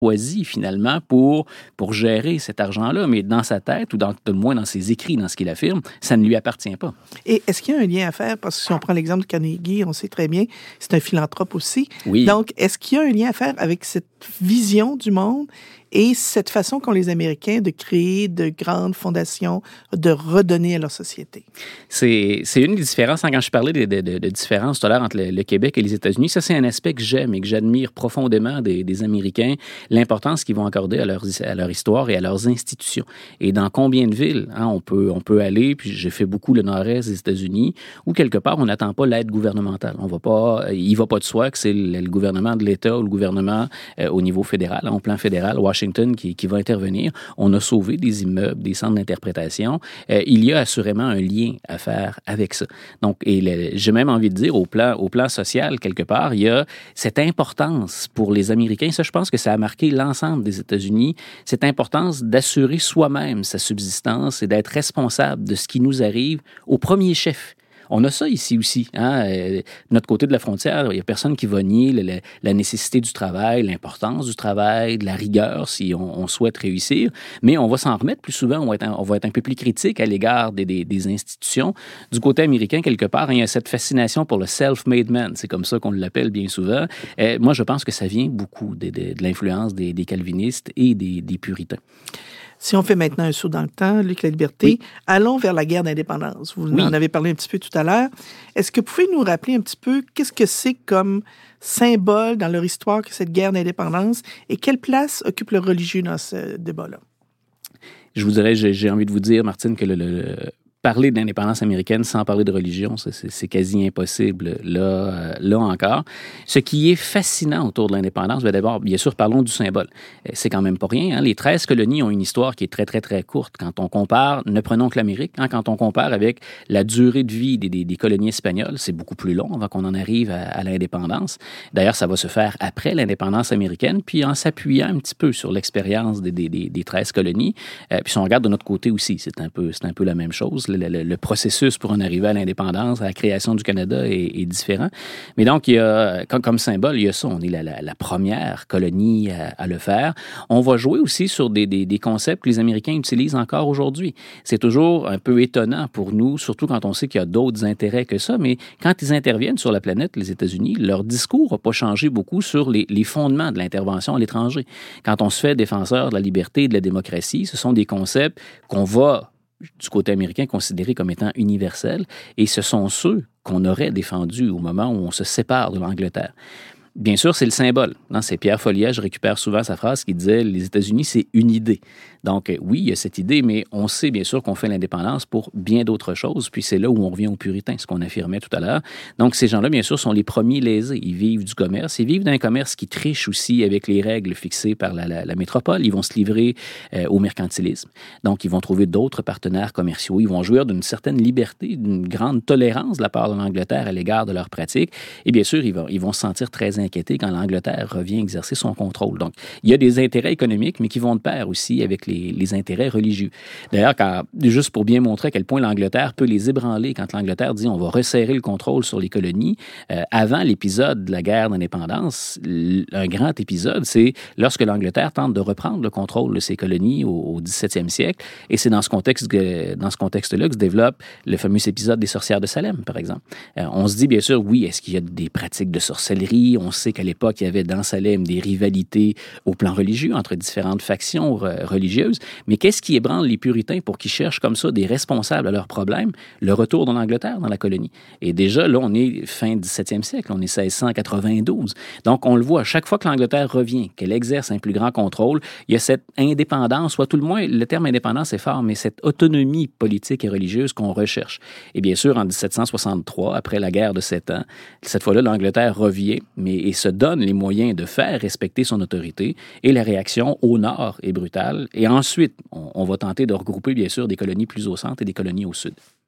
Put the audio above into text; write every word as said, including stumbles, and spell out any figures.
choisi finalement pour, pour gérer cet argent-là, mais dans sa tête, ou dans, tout le moins dans ses écrits, dans ce qu'il affirme, ça ne lui appartient pas. Et est-ce qu'il y a un lien à faire? Parce que si on prend l'exemple de Carnegie, on sait très bien, c'est un philanthrope aussi. Oui. Donc, est-ce qu'il y a un lien à faire avec cette vision du monde et cette façon qu'ont les Américains de créer de grandes fondations, de redonner à leur société? C'est, c'est une des différences. Quand je parlais de, de, de, de différence tout à l'heure entre le, le Québec et les États-Unis, ça, c'est un aspect que j'aime et que j'admire profondément des, des Américains, l'importance qu'ils vont accorder à leur, à leur histoire et à leurs institutions. Et dans combien de villes hein, on, peut, on peut aller, puis j'ai fait beaucoup le nord-est des États-Unis, où quelque part, on n'attend pas l'aide gouvernementale. On va pas, il ne va pas de soi que c'est le, le gouvernement de l'État ou le gouvernement euh, au niveau fédéral, hein, au plan fédéral, Washington, qui, qui va intervenir. On a sauvé des immeubles, des centres d'interprétation. Euh, il y a assurément un lien à faire avec ça. Donc, et le, j'ai même envie de dire, au plan, au plan social, quelque part, il y a cette importance pour les Américains. Ça, je pense que ça a marqué l'ensemble des États-Unis, cette importance d'assurer soi-même sa subsistance et d'être responsable de ce qui nous arrive au premier chef. On a ça ici aussi. Hein? Euh, de notre côté de la frontière, il n'y a personne qui va nier la, la, la nécessité du travail, l'importance du travail, de la rigueur si on, on souhaite réussir. Mais on va s'en remettre plus souvent. On va être un, on va être un peu plus critique à l'égard des, des, des institutions. Du côté américain, quelque part, il y a cette fascination pour le self-made man. C'est comme ça qu'on l'appelle bien souvent. Euh, moi, je pense que ça vient beaucoup de, de, de l'influence des, des calvinistes et des, des puritains. Si on fait maintenant un saut dans le temps, Luc Laliberté, oui. Allons vers la guerre d'indépendance. Vous oui. en avez parlé un petit peu tout à l'heure. Est-ce que vous pouvez nous rappeler un petit peu qu'est-ce que c'est comme symbole dans leur histoire que cette guerre d'indépendance et quelle place occupe le religieux dans ce débat-là? Je vous dirais, j'ai, j'ai envie de vous dire, Martine, que le, le parler d'indépendance américaine sans parler de religion, c'est, c'est, c'est quasi impossible là, euh, là encore. Ce qui est fascinant autour de l'indépendance, bien d'abord, bien sûr, parlons du symbole. C'est quand même pas rien. Hein? Les treize colonies ont une histoire qui est très, très, très courte. Quand on compare, ne prenons que l'Amérique, hein, quand on compare avec la durée de vie des, des, des colonies espagnoles, c'est beaucoup plus long avant qu'on en arrive à, à l'indépendance. D'ailleurs, ça va se faire après l'indépendance américaine, puis en s'appuyant un petit peu sur l'expérience des, des, des, des treize colonies. Euh, puis si on regarde de notre côté aussi, c'est un peu, c'est un peu la même chose. Le, le, le processus pour en arriver à l'indépendance, à la création du Canada est, est différent. Mais donc, il y a, comme, comme symbole, il y a ça. On est la, la, la première colonie à, à le faire. On va jouer aussi sur des, des, des concepts que les Américains utilisent encore aujourd'hui. C'est toujours un peu étonnant pour nous, surtout quand on sait qu'il y a d'autres intérêts que ça, mais quand ils interviennent sur la planète, les États-Unis, leur discours n'a pas changé beaucoup sur les, les fondements de l'intervention à l'étranger. Quand on se fait défenseur de la liberté et de la démocratie, ce sont des concepts qu'on va du côté américain, considérés comme étant universels, et ce sont ceux qu'on aurait défendus au moment où on se sépare de l'Angleterre. Bien sûr, c'est le symbole. Non, c'est Pierre Folliet, je récupère souvent sa phrase qui disait « Les États-Unis, c'est une idée ». Donc, oui, il y a cette idée, mais on sait bien sûr qu'on fait l'indépendance pour bien d'autres choses, puis c'est là où on revient aux puritains, ce qu'on affirmait tout à l'heure. Donc, ces gens-là, bien sûr, sont les premiers lésés. Ils vivent du commerce, ils vivent d'un commerce qui triche aussi avec les règles fixées par la, la, la métropole. Ils vont se livrer euh, au mercantilisme. Donc, ils vont trouver d'autres partenaires commerciaux. Ils vont jouir d'une certaine liberté, d'une grande tolérance de la part de l'Angleterre à l'égard de leurs pratiques. Et bien sûr, ils vont, ils vont se sentir très inquiétés quand l'Angleterre revient exercer son contrôle. Donc, il y a des intérêts économiques, mais qui vont de pair aussi avec les Les, les intérêts religieux. D'ailleurs, quand, juste pour bien montrer à quel point l'Angleterre peut les ébranler, quand l'Angleterre dit on va resserrer le contrôle sur les colonies, euh, avant l'épisode de la guerre d'indépendance, un grand épisode, c'est lorsque l'Angleterre tente de reprendre le contrôle de ses colonies au, au dix-septième siècle, et c'est dans ce contexte que, dans ce contexte-là que se développe le fameux épisode des sorcières de Salem, par exemple. Euh, on se dit bien sûr, oui, est-ce qu'il y a des pratiques de sorcellerie? On sait qu'à l'époque, il y avait dans Salem des rivalités au plan religieux entre différentes factions re- religieuses. Mais qu'est-ce qui ébranle les puritains pour qu'ils cherchent comme ça des responsables à leurs problèmes? Le retour de l'Angleterre dans la colonie. Et déjà, là, on est fin dix-septième siècle, on est seize cent quatre-vingt-douze. Donc, on le voit, à chaque fois que l'Angleterre revient, qu'elle exerce un plus grand contrôle, il y a cette indépendance, soit tout le moins, le terme indépendance est fort, mais cette autonomie politique et religieuse qu'on recherche. Et bien sûr, en dix-sept cent soixante-trois, après la guerre de Sept Ans, cette fois-là, l'Angleterre revient mais, et se donne les moyens de faire respecter son autorité. Et la réaction au nord est brutale. Et ensuite, on, on va tenter de regrouper, bien sûr, des colonies plus au centre et des colonies au sud.